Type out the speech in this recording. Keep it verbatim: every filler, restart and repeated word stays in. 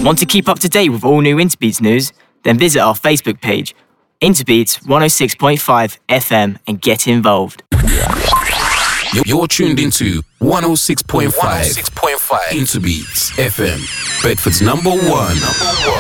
Want to keep up to date with all new Interbeats news? Then visit our Facebook page, Interbeats one oh six point five F M, and get involved. You're tuned into one oh six point five Interbeats F M, Bedford's number one. Number one.